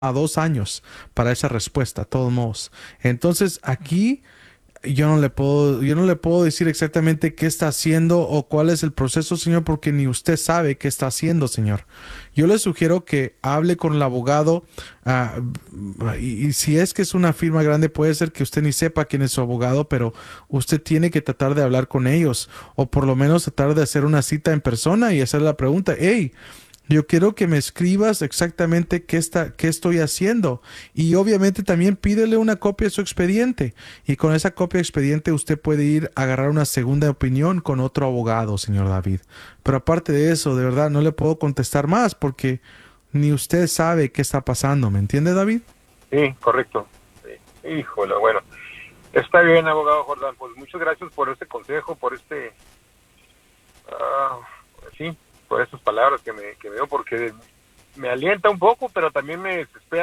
a 2 años para esa respuesta, de todos modos. Entonces, aquí yo no le puedo decir exactamente qué está haciendo o cuál es el proceso, señor, porque ni usted sabe qué está haciendo, señor. Yo le sugiero que hable con el abogado, ah, y si es que es una firma grande, puede ser que usted ni sepa quién es su abogado, pero usted tiene que tratar de hablar con ellos o por lo menos tratar de hacer una cita en persona y hacer la pregunta, hey, yo quiero que me escribas exactamente qué estoy haciendo. Y obviamente también pídele una copia de su expediente. Y con esa copia de expediente usted puede ir a agarrar una segunda opinión con otro abogado, señor David. Pero aparte de eso, de verdad, no le puedo contestar más porque ni usted sabe qué está pasando. ¿Me entiende, David? Sí, correcto. Sí. Híjole, bueno. Está bien, abogado Jordán. Pues muchas gracias por este consejo, por ah, sí, por estas palabras que me dio, porque me alienta un poco, pero también me desespera.